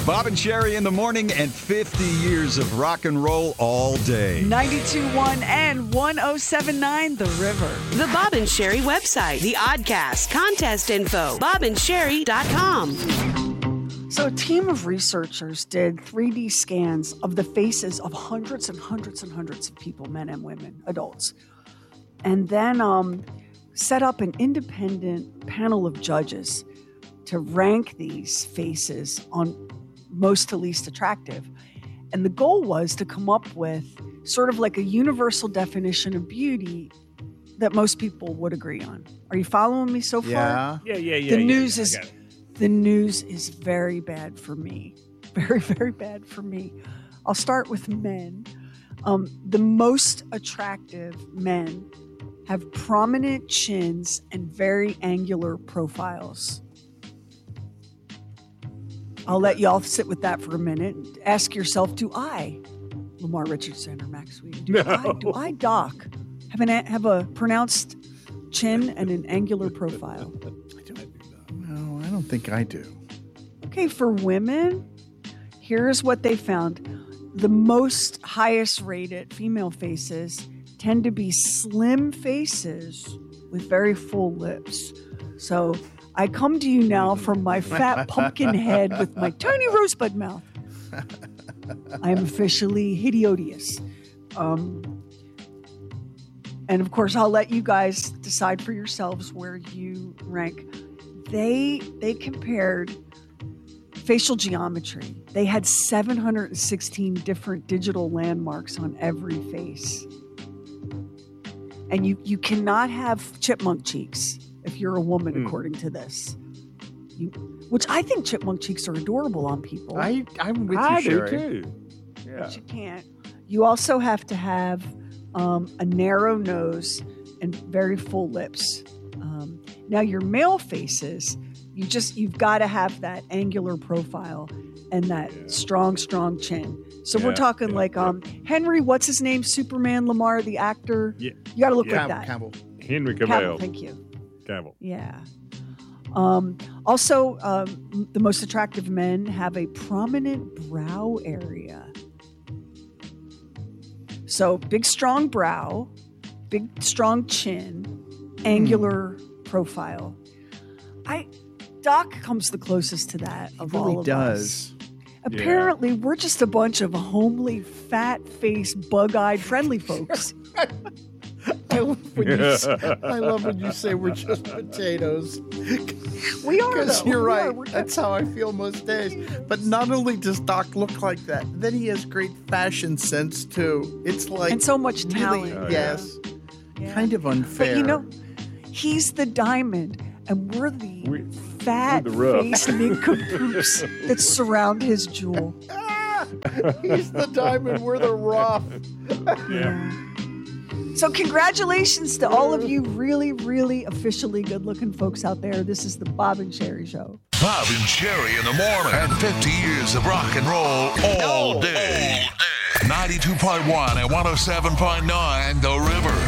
Bob and Sherry in the morning and 50 years of rock and roll all day. 92.1 and 107.9 The River. The Bob and Sherry website, the Oddcast, contest info, bobandsherry.com. So a team of researchers did 3D scans of the faces of hundreds and hundreds and hundreds of people, men and women, adults. And then set up an independent panel of judges to rank these faces on most to least attractive. And the goal was to come up with sort of like a universal definition of beauty that most people would agree on. Are you following me so far? Yeah. The news is very bad for me. Very, very bad for me. I'll start with men. The most attractive men have prominent chins and very angular profiles. I'll let y'all sit with that for a minute. Ask yourself, do I, Lamar Richardson or Max Wheaton, do I, Doc, have a pronounced chin and an angular profile? No, I don't think I do. Okay, for women, here's what they found. The most highest rated female faces tend to be slim faces with very full lips. So I come to you now from my fat pumpkin head with my tiny rosebud mouth. I am officially hideous. And of course, I'll let you guys decide for yourselves where you rank. They compared facial geometry. They had 716 different digital landmarks on every face. And you cannot have chipmunk cheeks if you're a woman, according to this. Which I think chipmunk cheeks are adorable on people. I'm with you, Sherry. too. Yeah. But you can't. You also have to have a narrow nose and very full lips. Now your male faces, you've got to have that angular profile and that strong chin. So we're talking Henry, what's his name? Superman Lamar, the actor. Yeah. You got to look like that. Campbell. Henry Cavill, Cavill. thank you. Cavill. Yeah. Also, the most attractive men have a prominent brow area. So big, strong brow, big, strong chin, angular profile. Doc comes the closest to that of all of us. Apparently, we're just a bunch of homely, fat-faced, bug-eyed, friendly folks. I love when you say we're just potatoes. We are, Because though. you're We right. are. We're That's how I feel most days. But not only does Doc look like that, then he has great fashion sense, too. It's like... And so much talent. Really, yes. Yeah. Kind of unfair. But he's the diamond, and we're the fat-faced nincompoops that surround his jewel. He's the diamond, we're the rough. Yeah. So congratulations to all of you really, really officially good-looking folks out there. This is the Bob and Sherry Show. Bob and Sherry in the morning. And 50 years of rock and roll all day. 92.1 and 107.9 The River.